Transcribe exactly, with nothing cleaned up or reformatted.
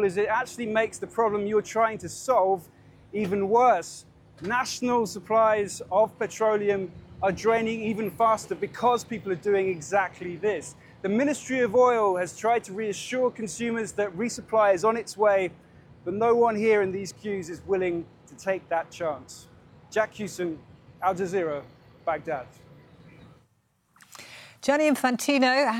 because it actually makes the problem you're trying to solve even worse. National supplies of petroleum are draining even faster because people are doing exactly this. The Ministry of Oil has tried to reassure consumers that resupply is on its way, but no one here in these queues is willing to take that chance. Jack Hewson, Al Jazeera, Baghdad. Gianni Infantino